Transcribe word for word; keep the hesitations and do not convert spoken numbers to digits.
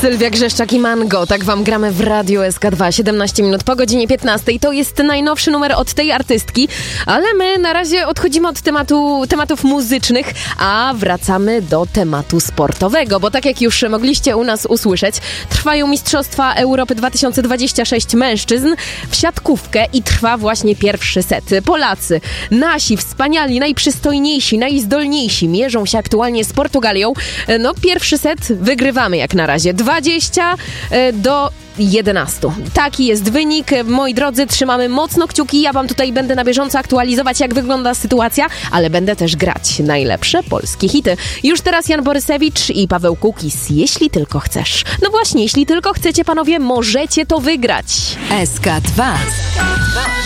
Sylwia Grzeszczak i Mango, tak wam gramy w Radiu S K dwa, siedemnaście minut po godzinie piętnastej. To jest najnowszy numer od tej artystki, ale my na razie odchodzimy od tematu, tematów muzycznych, a wracamy do tematu sportowego, bo tak jak już mogliście u nas usłyszeć, trwają Mistrzostwa Europy dwa tysiące dwadzieścia sześć mężczyzn w siatkówkę i trwa właśnie pierwszy set. Polacy, nasi wspaniali, najprzystojniejsi, najzdolniejsi mierzą się aktualnie z Portugalią. No pierwszy set wygrywamy jak na razie. dwadzieścia do jedenastu. Taki jest wynik. Moi drodzy, trzymamy mocno kciuki. Ja wam tutaj będę na bieżąco aktualizować, jak wygląda sytuacja, ale będę też grać najlepsze polskie hity. Już teraz Jan Borysewicz i Paweł Kukis. Jeśli tylko chcesz. No właśnie, jeśli tylko chcecie, panowie, możecie to wygrać. S K dwa.